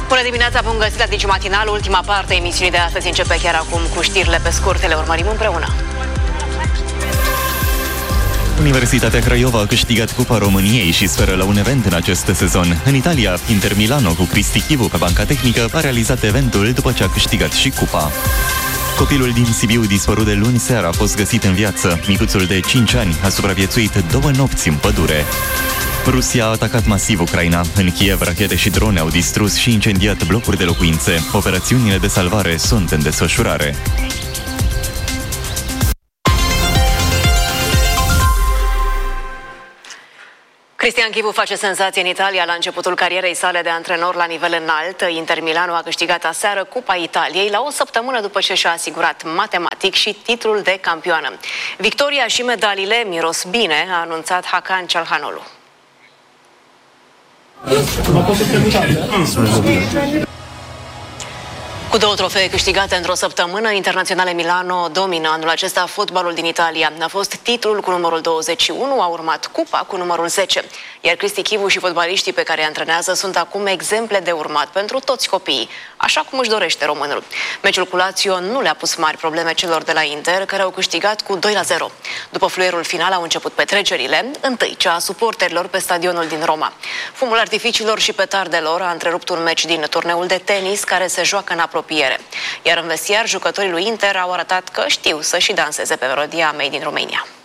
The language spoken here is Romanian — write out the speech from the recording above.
Bună dimineața, bun găsit la Digi Matinal. Ultima parte a emisiunii de astăzi începe chiar acum cu știrile pe scurt. Le urmărim împreună. Universitatea Craiova a câștigat Cupa României și speră la un event în acest sezon. În Italia, Inter Milano cu Cristi Chivu pe banca tehnică a realizat eventul după ce a câștigat și Cupa. Copilul din Sibiu, dispărut de luni seara, a fost găsit în viață. Micuțul de 5 ani a supraviețuit 2 nopți în pădure. Rusia a atacat masiv Ucraina. În Kiev, rachete și drone au distrus și incendiat blocuri de locuințe. Operațiunile de salvare sunt în desfășurare. Cristian Chivu face senzație în Italia la începutul carierei sale de antrenor la nivel înalt. Inter Milano a câștigat aseară Cupa Italiei la o săptămână după ce și-a asigurat matematic și titlul de campioană. Victoria și medaliile miros bine, a anunțat Hakan Çalhanoğlu. Cu 2 trofee câștigate într-o săptămână, Internaționale Milano domină anul acesta fotbalul din Italia. A fost titlul cu numărul 21, a urmat Cupa cu numărul 10. Iar Cristi Chivu și fotbaliștii pe care îi antrenează sunt acum exemple de urmat pentru toți copiii, așa cum își dorește românul. Meciul cu Lazio nu le-a pus mari probleme celor de la Inter, care au câștigat cu 2-0. După fluierul final au început petrecerile, întâi cea a suporterilor pe stadionul din Roma. Fumul artificiilor și petardelor a întrerupt un meci din turneul de tenis care se joacă în apropiere. Iar în vestiar, jucătorii lui Inter au arătat că știu să și danseze pe melodia Made in Romania.